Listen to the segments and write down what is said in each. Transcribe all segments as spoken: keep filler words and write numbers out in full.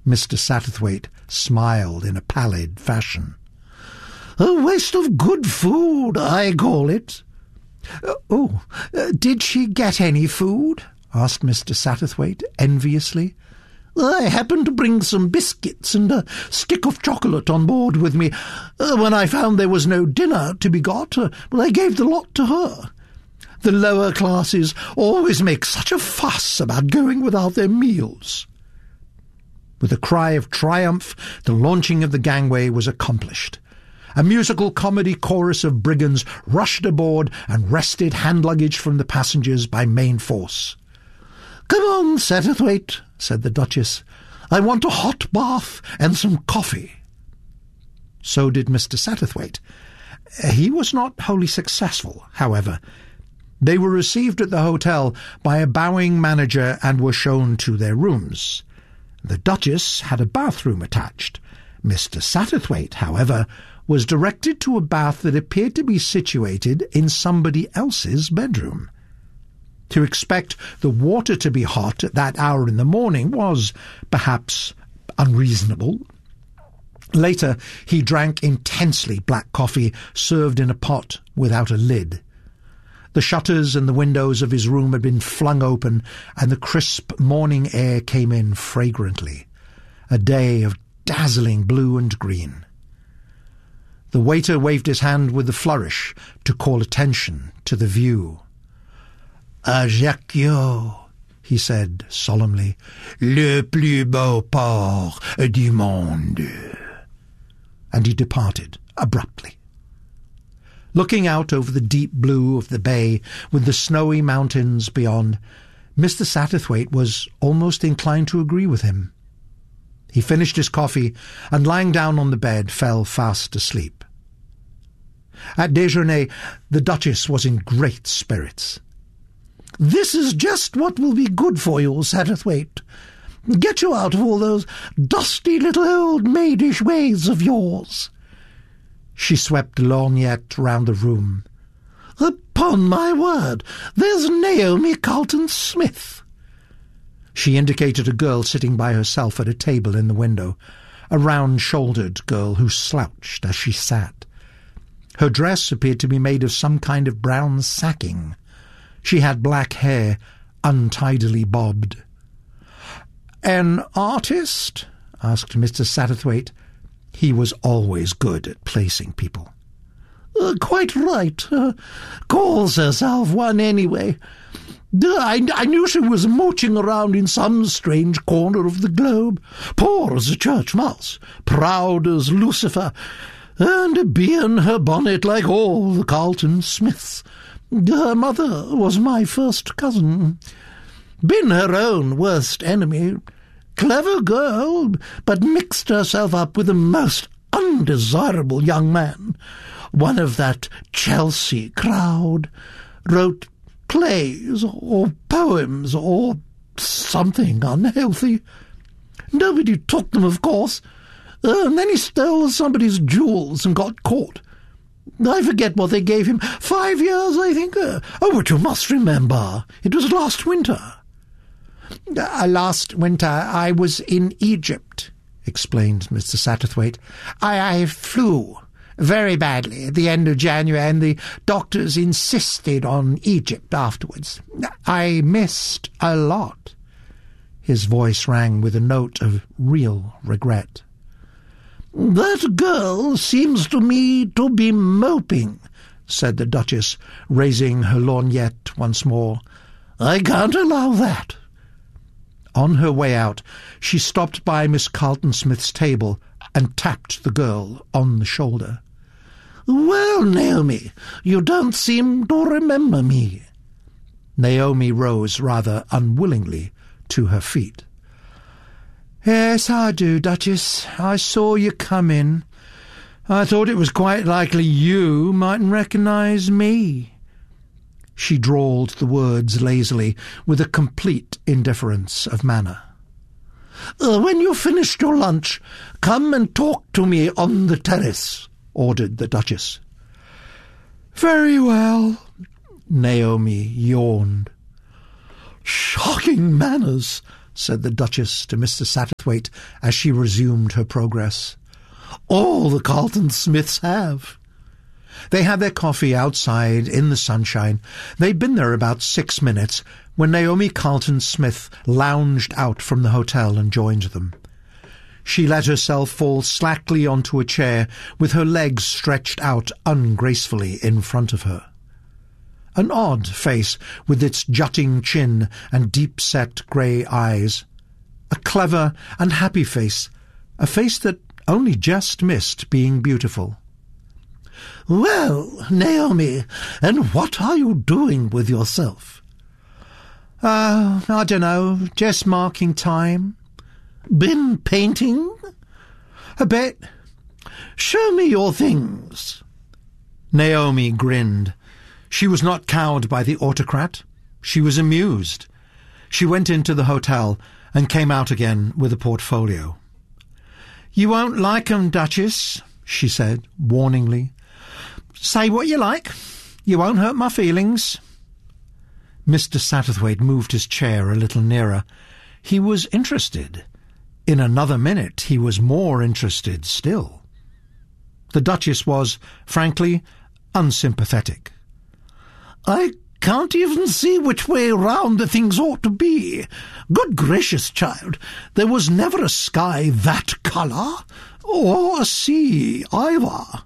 Mister Satterthwaite smiled in a pallid fashion. "A waste of good food, I call it." Uh, "Oh, uh, did she get any food?" asked Mister Satterthwaite enviously. "I happened to bring some biscuits and a stick of chocolate on board with me. Uh, when I found there was no dinner to be got, uh, well, I gave the lot to her. The lower classes always make such a fuss about going without their meals." With a cry of triumph, the launching of the gangway was accomplished. A musical comedy chorus of brigands rushed aboard and wrested hand luggage from the passengers by main force. "Come on, Satterthwaite," said the Duchess. "I want a hot bath and some coffee." So did Mister Satterthwaite. He was not wholly successful, however. They were received at the hotel by a bowing manager and were shown to their rooms. The Duchess had a bathroom attached. Mister Satterthwaite, however, was directed to a bath that appeared to be situated in somebody else's bedroom. To expect the water to be hot at that hour in the morning was, perhaps, unreasonable. Later, he drank intensely black coffee served in a pot without a lid. The shutters and the windows of his room had been flung open, and the crisp morning air came in fragrantly. A day of dazzling blue and green. The waiter waved his hand with a flourish to call attention to the view. "Ajaccio," he said solemnly, "le plus beau port du monde." And he departed abruptly. Looking out over the deep blue of the bay with the snowy mountains beyond, Mister Satterthwaite was almost inclined to agree with him. He finished his coffee and, lying down on the bed, fell fast asleep. At déjeuner, the Duchess was in great spirits. "This is just what will be good for you, Satterthwaite. Get you out of all those dusty little old maidish ways of yours." She swept a lorgnette round the room. "Upon my word, there's Naomi Carlton-Smith." She indicated a girl sitting by herself at a table in the window, a round-shouldered girl who slouched as she sat. Her dress appeared to be made of some kind of brown sacking. She had black hair, untidily bobbed. "An artist?" asked Mister Satterthwaite. He was always good at placing people. Uh, "quite right. Uh, calls herself one anyway. Uh, I, I knew she was mooching around in some strange corner of the globe, poor as a church mouse, proud as Lucifer, and a bee in her bonnet like all the Carlton-Smiths. Her mother was my first cousin. Been her own worst enemy. Clever girl, but mixed herself up with a most undesirable young man, one of that Chelsea crowd, wrote plays or poems or something unhealthy. Nobody took them, of course, uh, and then he stole somebody's jewels and got caught. I forget what they gave him. Five years, I think. Uh, oh, but you must remember, it was last winter. Uh, last winter I was in Egypt, explained Mister Satterthwaite. I, I flew very badly at the end of January, and the doctors insisted on Egypt afterwards. I missed a lot. His voice rang with a note of real regret. "That girl seems to me to be moping," said the Duchess, raising her lorgnette once more. "I can't allow that." On her way out, she stopped by Miss Carlton-Smith's table and tapped the girl on the shoulder. "Well, Naomi, you don't seem to remember me." Naomi rose rather unwillingly to her feet. "Yes, I do, Duchess. I saw you come in. I thought it was quite likely you mightn't recognise me." She drawled the words lazily, with a complete indifference of manner. Uh, "when you've finished your lunch, come and talk to me on the terrace," ordered the Duchess. "Very well," Naomi yawned. "Shocking manners," said the Duchess to Mister Satterthwaite as she resumed her progress. "All the Carlton Smiths have." They had their coffee outside in the sunshine. They'd been there about six minutes when Naomi Carlton Smith lounged out from the hotel and joined them. She let herself fall slackly onto a chair with her legs stretched out ungracefully in front of her. An odd face with its jutting chin and deep-set grey eyes. A clever and happy face, a face that only just missed being beautiful. "Well, Naomi, and what are you doing with yourself?" "Oh, I don't know, just marking time." "Been painting?" "A bit." "Show me your things." Naomi grinned. She was not cowed by the autocrat. She was amused. She went into the hotel and came out again with a portfolio. "You won't like 'em, Duchess," she said, warningly. "Say what you like. You won't hurt my feelings." Mister Satterthwaite moved his chair a little nearer. He was interested. In another minute he was more interested still. The Duchess was, frankly, unsympathetic. "I can't even see which way round the things ought to be. Good gracious, child, there was never a sky that colour, or a sea either."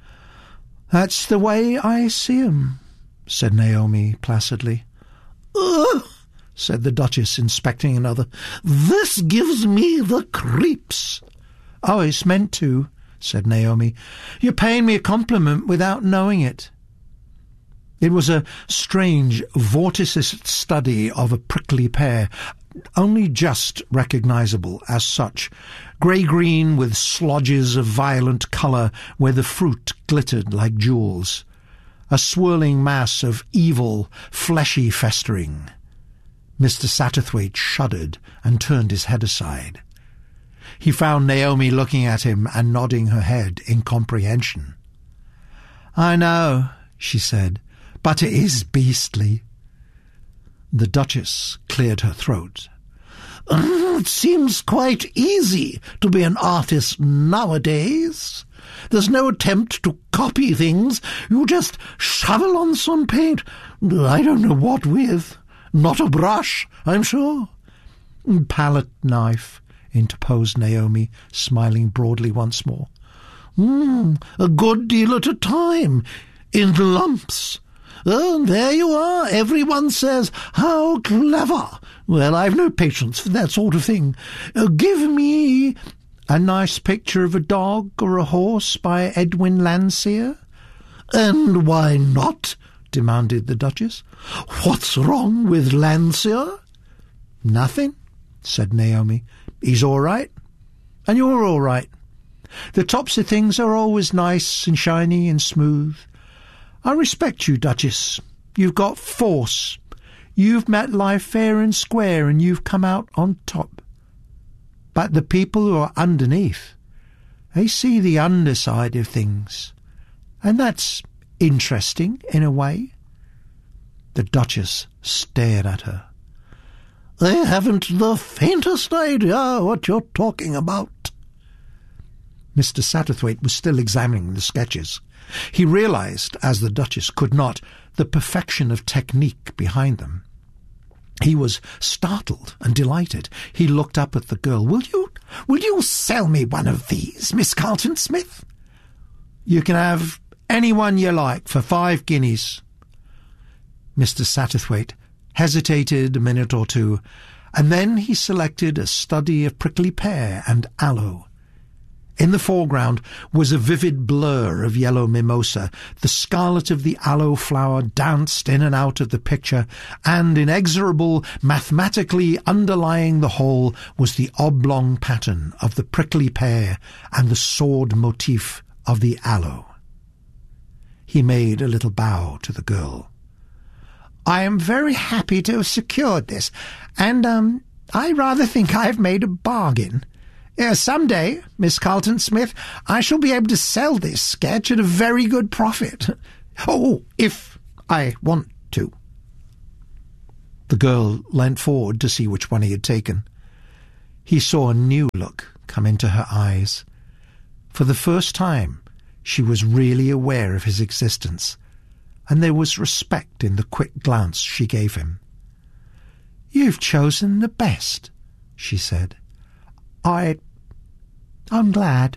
"That's the way I see 'em," said Naomi placidly. "Ugh!" said the Duchess, inspecting another. "This gives me the creeps." "Oh, it's meant to," said Naomi. "You're paying me a compliment without knowing it." It was a strange, vorticist study of a prickly pear, only just recognisable as such, grey-green with slodges of violent colour where the fruit glittered like jewels, a swirling mass of evil, fleshy festering. Mister Satterthwaite shuddered and turned his head aside. He found Naomi looking at him and nodding her head in comprehension. "I know," she said, "but it is beastly." The Duchess cleared her throat. "It seems quite easy to be an artist nowadays. There's no attempt to copy things. You just shovel on some paint. I don't know what with. Not a brush, I'm sure." "Palette knife," interposed Naomi, smiling broadly once more. Mm, "a good deal at a time, in lumps. Oh, there you are. Everyone says, 'How clever!' Well, I've no patience for that sort of thing. Uh, give me—" "A nice picture of a dog or a horse by Edwin Landseer?" "And why not?" demanded the Duchess. "What's wrong with Landseer?" "Nothing," said Naomi. "He's all right. And you're all right. The tops of things are always nice and shiny and smooth. I respect you, Duchess. You've got force. You've met life fair and square, and you've come out on top. But the people who are underneath, they see the underside of things. And that's interesting, in a way." The Duchess stared at her. "I haven't the faintest idea what you're talking about." Mister Satterthwaite was still examining the sketches. He realised, as the Duchess could not, the perfection of technique behind them. He was startled and delighted. He looked up at the girl. Will you, will you sell me one of these, Miss Carlton Smith?" "You can have any one you like for five guineas." Mister Satterthwaite hesitated a minute or two, and then he selected a study of prickly pear and aloe. In the foreground was a vivid blur of yellow mimosa. The scarlet of the aloe flower danced in and out of the picture, and inexorable, mathematically underlying the whole was the oblong pattern of the prickly pear and the sword motif of the aloe. He made a little bow to the girl. "I am very happy to have secured this, and, um, I rather think I've made a bargain. Uh, some day, Miss Carlton Smith, I shall be able to sell this sketch at a very good profit. Oh, if I want to." The girl leant forward to see which one he had taken. He saw a new look come into her eyes. For the first time, she was really aware of his existence, and there was respect in the quick glance she gave him. "You've chosen the best," she said. I... I'm glad."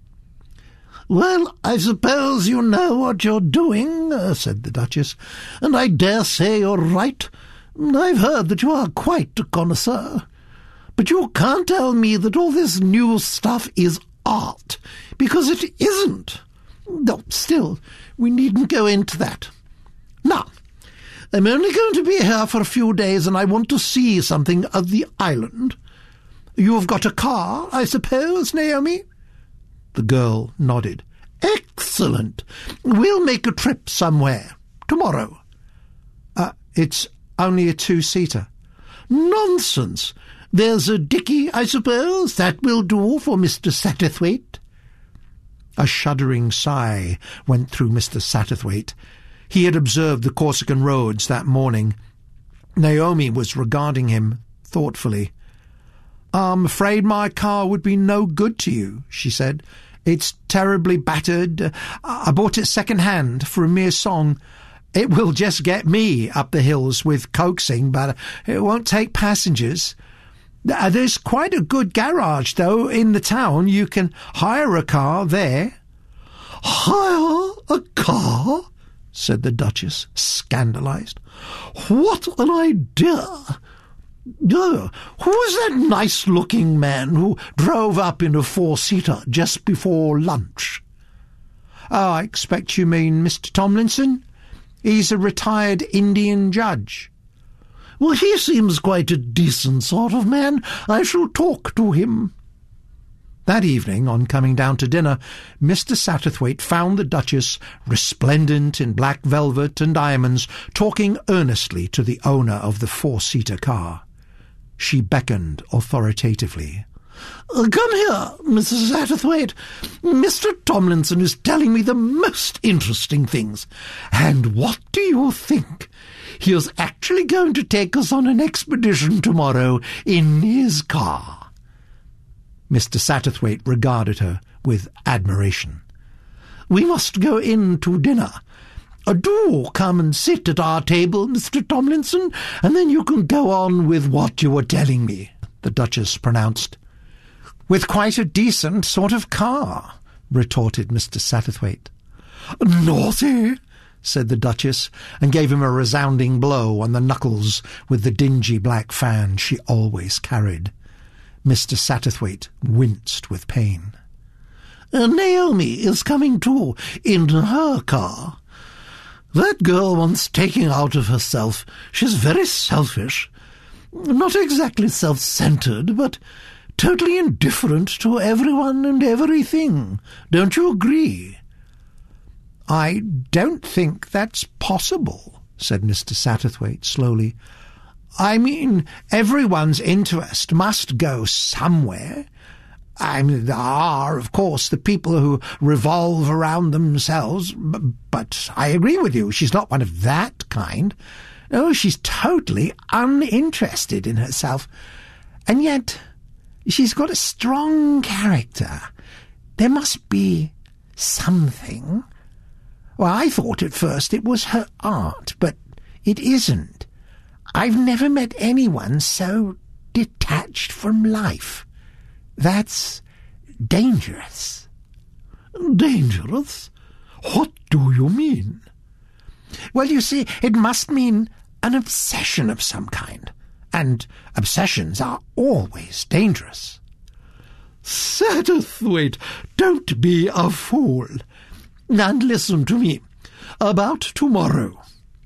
"Well, I suppose you know what you're doing," uh, said the Duchess, "and I dare say you're right. I've heard that you are quite a connoisseur. But you can't tell me that all this new stuff is art, because it isn't. No, still, we needn't go into that. Now, I'm only going to be here for a few days, and I want to see something of the island. You've got a car, I suppose, Naomi?" The girl nodded. "Excellent. We'll make a trip somewhere. Tomorrow." Uh, it's only a two-seater." "Nonsense. There's a dickey, I suppose. That will do for Mister Satterthwaite." A shuddering sigh went through Mister Satterthwaite. He had observed the Corsican roads that morning. Naomi was regarding him thoughtfully. "I'm afraid my car would be no good to you," she said. "It's terribly battered. I bought it second-hand for a mere song. It will just get me up the hills with coaxing, but it won't take passengers. There's quite a good garage, though, in the town. You can hire a car there." "Hire a car?" said the Duchess, scandalised. "What an idea! Oh, who was that nice-looking man who drove up in a four-seater just before lunch?" "Oh, I expect you mean Mister Tomlinson. He's a retired Indian judge." "Well, he seems quite a decent sort of man. I shall talk to him." That evening, on coming down to dinner, Mister Satterthwaite found the Duchess, resplendent in black velvet and diamonds, talking earnestly to the owner of the four-seater car. She beckoned authoritatively. Uh, "Come here, Missus Satterthwaite. Mister Tomlinson is telling me the most interesting things. And what do you think? He is actually going to take us on an expedition tomorrow in his car." Mister Satterthwaite regarded her with admiration. "We must go in to dinner. Uh, do come and sit at our table, Mister Tomlinson, and then you can go on with what you were telling me," the Duchess pronounced. "With quite a decent sort of car," retorted Mister Satterthwaite. "Naughty," said the Duchess, and gave him a resounding blow on the knuckles with the dingy black fan she always carried. Mister Satterthwaite winced with pain. Uh, "Naomi is coming too, in her car. That girl wants taking out of herself. She's very selfish. Not exactly self-centred, but totally indifferent to everyone and everything. Don't you agree?" "I don't think that's possible," said Mister Satterthwaite slowly. "I mean, everyone's interest must go somewhere. I mean, there are, of course, the people who revolve around themselves, but I agree with you, she's not one of that kind. No, she's totally uninterested in herself. And yet, she's got a strong character. There must be something. Well, I thought at first it was her art, but it isn't. I've never met anyone so detached from life. That's dangerous." "Dangerous? What do you mean?" "Well, you see, it must mean an obsession of some kind, and obsessions are always dangerous." "Satterthwaite, don't be a fool. And listen to me. About tomorrow."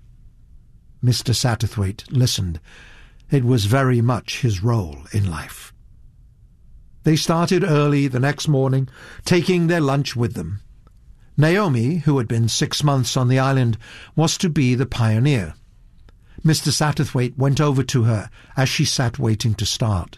Mister Satterthwaite listened. It was very much his role in life. They started early the next morning, taking their lunch with them. Naomi, who had been six months on the island, was to be the pioneer. Mister Satterthwaite went over to her as she sat waiting to start.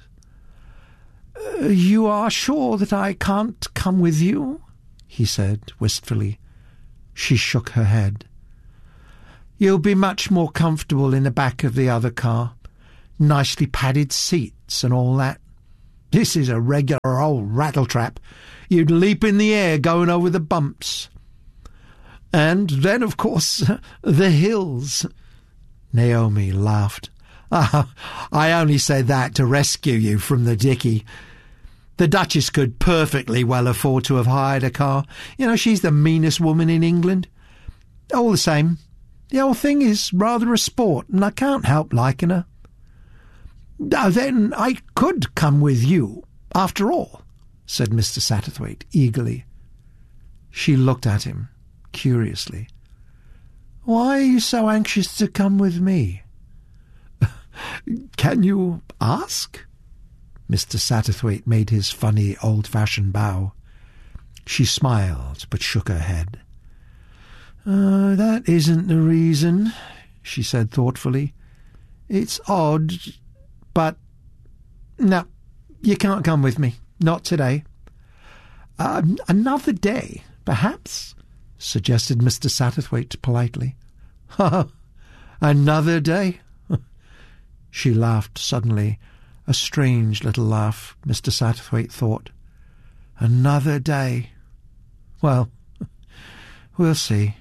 Uh, "You are sure that I can't come with you?" he said wistfully. She shook her head. "You'll be much more comfortable in the back of the other car. Nicely padded seats and all that. This is a regular old rattletrap. You'd leap in the air going over the bumps. And then, of course, the hills. Naomi laughed. Oh, I only said that to rescue you from the dicky. The Duchess could perfectly well afford to have hired a car. You know, she's the meanest woman in England. All the same, the whole thing is rather a sport, and I can't help liking her. Uh, then I could come with you, after all, said Mister Satterthwaite eagerly. She looked at him curiously. Why are you so anxious to come with me? Can you ask? Mister Satterthwaite made his funny old-fashioned bow. She smiled, but shook her head. Uh, that isn't the reason, she said thoughtfully. It's odd, but... No, you can't come with me. Not today. Um, another day, perhaps, suggested Mister Satterthwaite politely. Ha! Another day? She laughed suddenly, a strange little laugh, Mister Satterthwaite thought. Another day. Well, we'll see.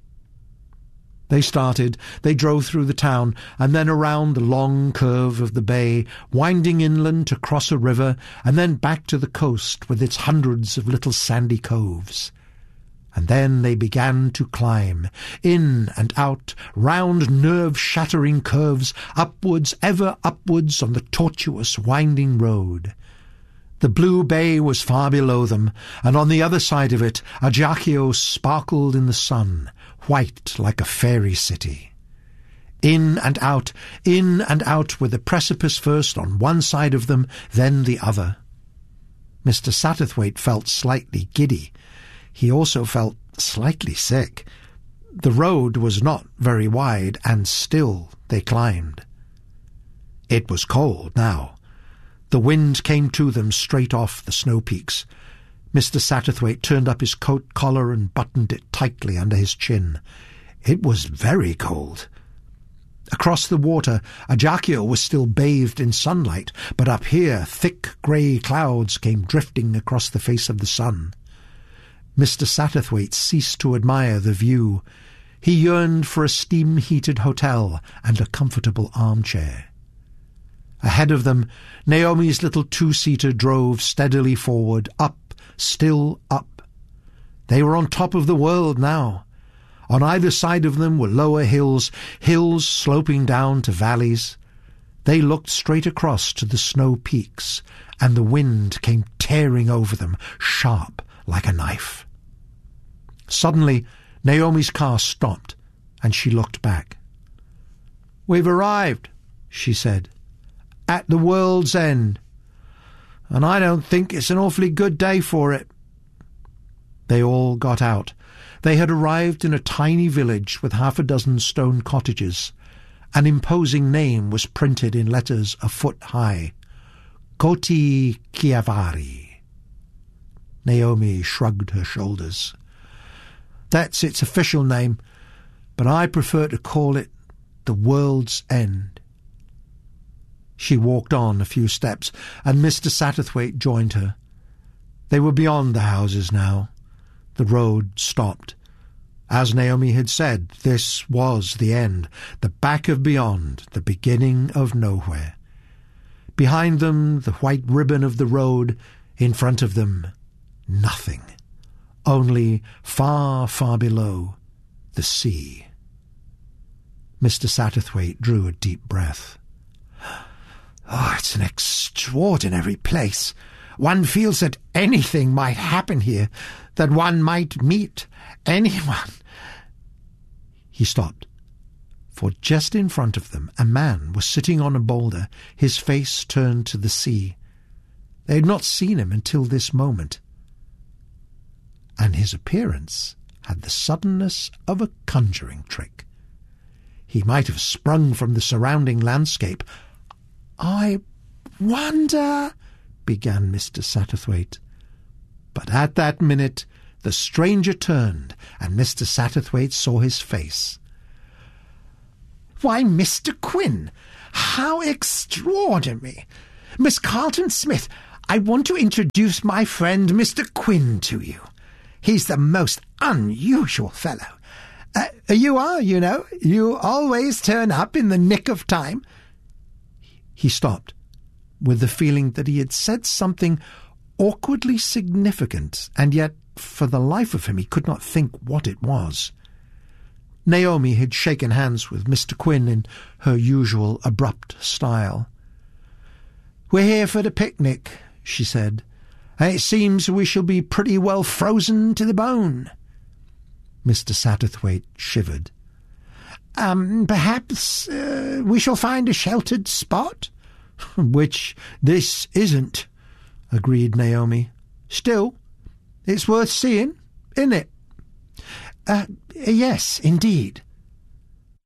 They started. They drove through the town, and then around the long curve of the bay, winding inland to cross a river, and then back to the coast with its hundreds of little sandy coves. And then they began to climb, in and out, round nerve-shattering curves, upwards, ever upwards on the tortuous, winding road. The blue bay was far below them, and on the other side of it Ajaccio sparkled in the sun, white like a fairy city. In and out, in and out, with the precipice first on one side of them, then the other. Mister Satterthwaite felt slightly giddy. He also felt slightly sick. The road was not very wide, and still they climbed. It was cold now. The wind came to them straight off the snow peaks. Mister Satterthwaite turned up his coat collar and buttoned it tightly under his chin. It was very cold. Across the water, Ajaccio was still bathed in sunlight, but up here thick grey clouds came drifting across the face of the sun. Mister Satterthwaite ceased to admire the view. He yearned for a steam-heated hotel and a comfortable armchair. Ahead of them, Naomi's little two-seater drove steadily forward, up, still up. They were on top of the world now. On either side of them were lower hills, hills sloping down to valleys. They looked straight across to the snow peaks, and the wind came tearing over them, sharp like a knife. Suddenly, Naomi's car stopped, and she looked back. "We've arrived," she said, "at the world's end, and I don't think it's an awfully good day for it." They all got out. They had arrived in a tiny village with half a dozen stone cottages. An imposing name was printed in letters a foot high. Cotti Chiavari. Naomi shrugged her shoulders. "That's its official name, but I prefer to call it the world's end." She walked on a few steps, and Mister Satterthwaite joined her. They were beyond the houses now. The road stopped. As Naomi had said, this was the end, the back of beyond, the beginning of nowhere. Behind them, the white ribbon of the road. In front of them, nothing. Only, far, far below, the sea. Mister Satterthwaite drew a deep breath. "Oh, it's an extraordinary place. One feels that anything might happen here, that one might meet anyone." He stopped, for just in front of them a man was sitting on a boulder, his face turned to the sea. They had not seen him until this moment, and his appearance had the suddenness of a conjuring trick. He might have sprung from the surrounding landscape. "I wonder—" began Mister Satterthwaite. But at that minute the stranger turned, and Mister Satterthwaite saw his face. "Why, Mister Quin, how extraordinary! Miss Carleton Smith, I want to introduce my friend Mister Quinn to you. He's the most unusual fellow. Uh, you are, you know. You always turn up in the nick of time. He stopped, with the feeling that he had said something awkwardly significant, and yet, for the life of him, he could not think what it was. Naomi had shaken hands with Mister Quinn in her usual abrupt style. "We're here for the picnic," she said, "and it seems we shall be pretty well frozen to the bone." Mister Satterthwaite shivered. Um, perhaps uh, we shall find a sheltered spot?" "Which this isn't," agreed Naomi. "Still, it's worth seeing, isn't it?" Uh, yes, indeed.